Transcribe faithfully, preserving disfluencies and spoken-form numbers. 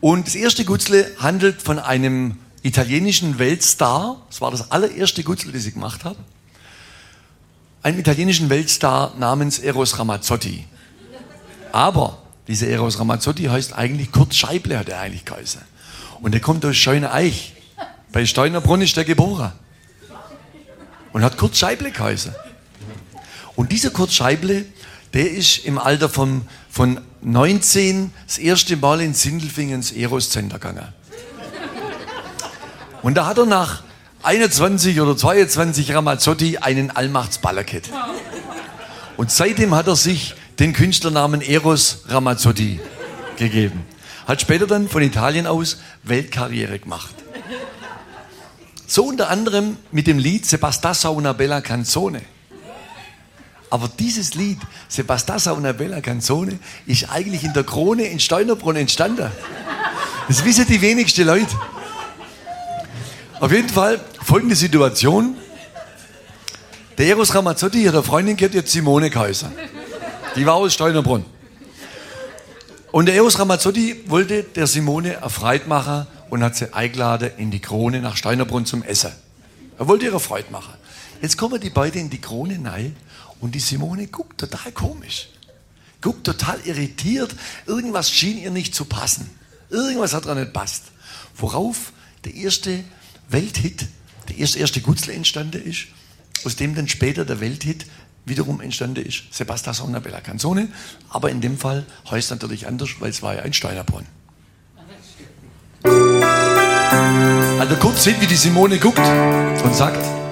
Und das erste Gutzle handelt von einem italienischen Weltstar. Das war das allererste Gutzle, das ich gemacht habe. Einem italienischen Weltstar namens Eros Ramazzotti. Aber dieser Eros Ramazzotti heißt eigentlich Kurt Scheible, hat er eigentlich geheißen. Und der kommt aus Scheuneich. Bei Steunerbrunn ist der geboren. Und hat Kurt Scheible geheißen. Und dieser Kurt Scheible, der ist im Alter von, von neunzehn das erste Mal in Sindelfingen ins Eros Center gegangen. Und da hat er nach einundzwanzig oder zweiundzwanzig Ramazzotti einen Allmachtsballerkett. Und seitdem hat er sich den Künstlernamen Eros Ramazzotti gegeben. Hat später dann von Italien aus Weltkarriere gemacht. So unter anderem mit dem Lied Se bastasse una bella canzone. Aber dieses Lied, Se bastasse una bella canzone, ist eigentlich in der Krone in Steunerbrunn entstanden. Das wissen die wenigsten Leute. Auf jeden Fall folgende Situation. Der Eros Ramazzotti hat eine Freundin gehabt, die hat Simone geheißen. Die war aus Steunerbrunn. Und der Eros Ramazzotti wollte der Simone eine Freude machen und hat sie eingeladen in die Krone nach Steunerbrunn zum Essen. Er wollte ihre Freude machen. Jetzt kommen die beiden in die Krone rein und die Simone guckt total komisch. Guckt total irritiert. Irgendwas schien ihr nicht zu passen. Irgendwas hat ihr nicht passt. Worauf der erste Welthit, der erste, erste Gutzle entstanden ist, aus dem dann später der Welthit wiederum entstanden ist. Se bastasse una bella canzone. Aber in dem Fall heißt es natürlich anders, weil es war ja ein Steunerbrunn. Also kurz sieht, wie die Simone guckt und sagt: